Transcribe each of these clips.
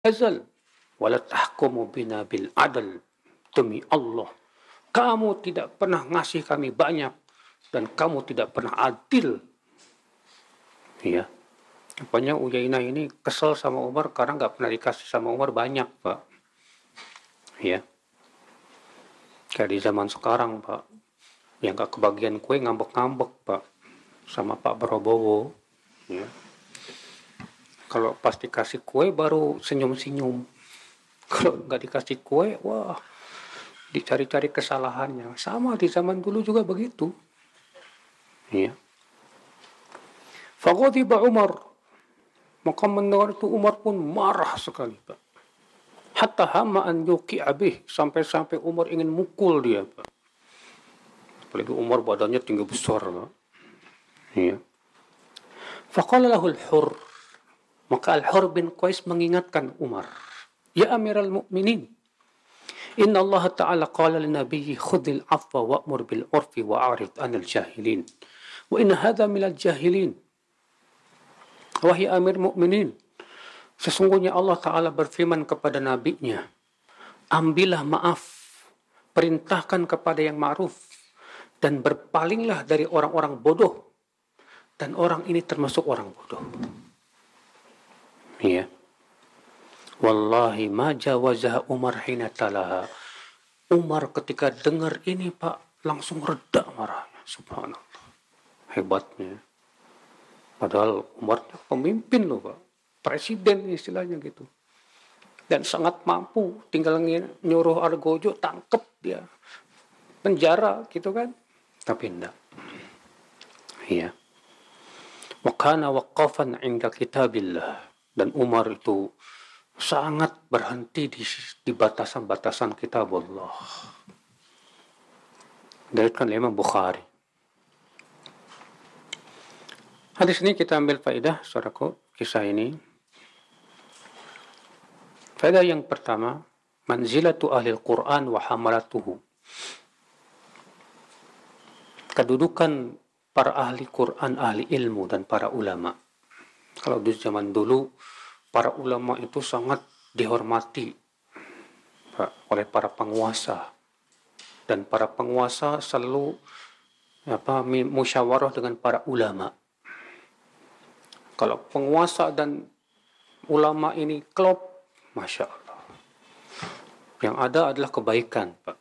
azal wala tahkumu bina bil adl. Demi Allah, kamu tidak pernah ngasih kami banyak dan kamu tidak pernah adil. Ya. Rupanya Uyainah ini kesel sama Umar karena nggak pernah dikasih sama Umar banyak, Pak. Ya. Kayak di zaman sekarang, Pak. Yang gak kebagian kue ngambek-ngambek, Pak. Sama Pak Prabowo. Ya. Kalau pas dikasih kue baru senyum-senyum. Kalau nggak dikasih kue, wah, dicari-cari kesalahannya. Sama di zaman dulu juga begitu. Ya. Faghadiba Umar. Maka mendengar itu Umar pun marah sekali, Pak. Hatta hama an yuqi'a bih, sampai-sampai Umar ingin mukul dia, Pak. Apalagi Umar badannya tinggi besar, Pak. Ya. Faqala lahu al-Hurr. Maka Al-Hurr bin Qais mengingatkan Umar, ya Amiral Mu'minin, inna Allah Ta'ala qala linabiyyi khudhil afwa wa'mur bil urfi wa'arid anil jahilin. Wa inna hadha minal jahilin. Wahai Amir Mu'minin, sesungguhnya Allah Ta'ala berfirman kepada nabinya, ambillah maaf, perintahkan kepada yang ma'ruf, dan berpalinglah dari orang-orang bodoh. Dan orang ini termasuk orang bodoh. Ya. Wallahi ma jawazah Umar hina talaha. Umar ketika dengar ini, Pak, langsung reda marahnya. Subhanallah. Hebatnya. Padahal Umar pemimpin loh, Pak. Presiden istilahnya gitu. Dan sangat mampu. Tinggal nyuruh Argojo, tangkep dia. Penjara gitu kan. Tapi enggak. Iya. Wa kana waqafan 'inda kitabillah. Dan Umar itu sangat berhenti di batasan-batasan kitab Allah. Diriwayatkan Imam Bukhari. Hadis ini kita ambil faedah, saudaraku, kisah ini. Faedah yang pertama, manzilatu ahli al-Quran wa hamalatuhu. Kedudukan para ahli Quran, ahli ilmu dan para ulama. Kalau di zaman dulu, para ulama itu sangat dihormati, Pak, oleh para penguasa. Dan para penguasa selalu musyawarah dengan para ulama. Kalau penguasa dan ulama ini klop, Masya Allah. Yang ada adalah kebaikan, Pak.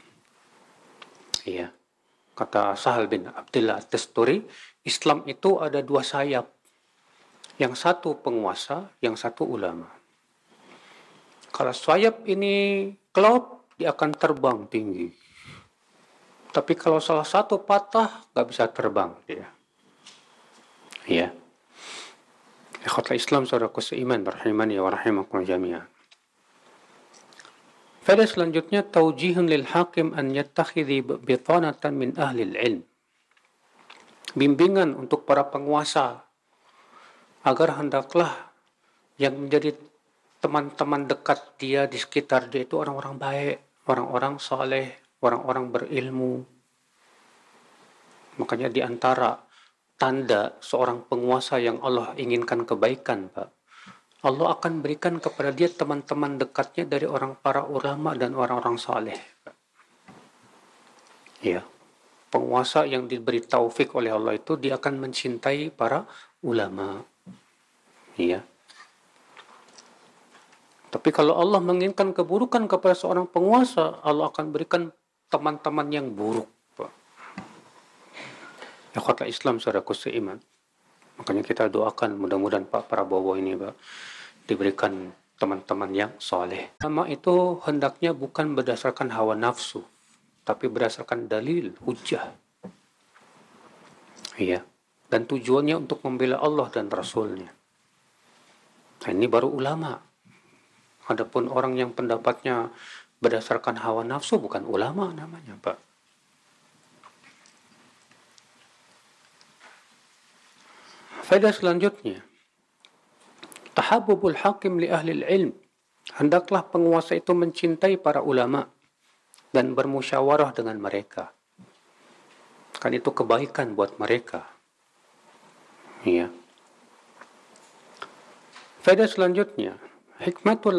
Iya. Kata Sahal bin Abdullah At-Tusturi, Islam itu ada dua sayap. Yang satu penguasa, yang satu ulama. Kalau sayap ini klop, dia akan terbang tinggi. Tapi kalau salah satu patah, nggak bisa terbang dia. Ya. Ikhwatul Islam, saudaraku seiman, rahimani wa rahimakum jami'an. Faedah selanjutnya, taujihun lil hakim an yattakhidhi bitanatan min ahli ilm. Bimbingan untuk para penguasa agar hendaklah yang menjadi teman-teman dekat dia di sekitar dia itu orang-orang baik, orang-orang saleh, orang-orang berilmu. Makanya di antara tanda seorang penguasa yang Allah inginkan kebaikan, Pak, Allah akan berikan kepada dia teman-teman dekatnya dari para ulama dan orang-orang saleh. Ya, penguasa yang diberi taufik oleh Allah itu dia akan mencintai para ulama. Iya. Tapi kalau Allah menginginkan keburukan kepada seorang penguasa, Allah akan berikan teman-teman yang buruk, Pak. Ya, kata Islam, saudaraku seiman. Makanya kita doakan mudah-mudahan Pak Prabowo ini, Pak, diberikan teman-teman yang soleh. Nama itu hendaknya bukan berdasarkan hawa nafsu, tapi berdasarkan dalil, hujjah. Iya. Dan tujuannya untuk membela Allah dan Rasulnya. Nah, ini baru ulama. Adapun orang yang pendapatnya berdasarkan hawa nafsu bukan ulama namanya, Pak. Faedah selanjutnya, tahabbubul hakim li ahli ilm. Hendaklah penguasa itu mencintai para ulama dan bermusyawarah dengan mereka. Kan itu kebaikan buat mereka. Iya. Faedah selanjutnya, hikmatul